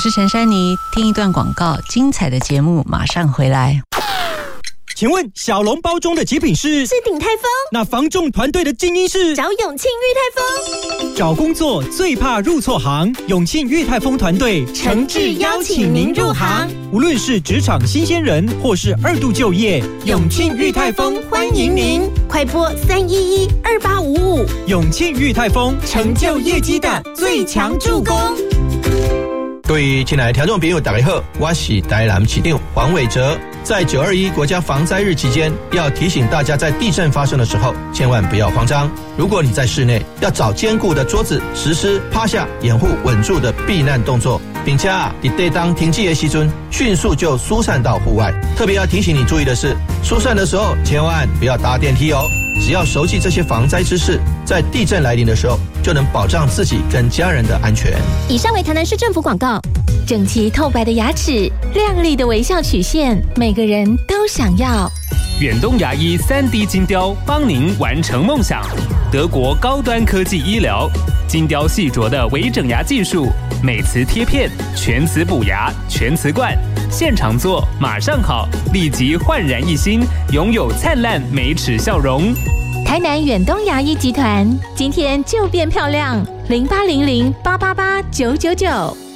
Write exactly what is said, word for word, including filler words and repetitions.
是陈珊妮，听一段广告，精彩的节目马上回来。 请问小笼包中的极品是？ 是鼎泰丰。 那房仲团队的精英是？ 找永庆裕泰丰。 找工作最怕入错行，永庆裕泰丰团队诚挚邀请您入行。 无论是职场新鲜人，或是二度就业，永庆裕泰丰欢迎您。 快拨三一一二八五五。 永庆裕泰丰，成就业绩的最强助攻。 各位亲爱的听众朋友，大家好，我是台南市长黄伟哲。在九二一国家防灾日期间，要提醒大家，在地震发生的时候，千万不要慌张。如果你在室内，要找坚固的桌子，实施趴下掩护稳住的避难动作，并且啊，在地当停机的时阵，迅速就疏散到户外。特别要提醒你注意的是，疏散的时候千万不要搭电梯哦。只要熟悉这些防灾知识，在地震来临的时候，就能保障自己跟家人的安全。 以上为台南市政府广告。整齐透白的牙齿，亮丽的微笑曲线，每个人都想要。 远东牙医 三 D 金雕，帮您完成梦想。德国高端科技医疗，金雕细琢的微整牙技术，美瓷贴片，全瓷补牙，全瓷冠，现场做马上好，立即焕然一新，拥有灿烂美齿笑容。 台南远东牙医集团，今天就变漂亮，零八零零八八八九九九。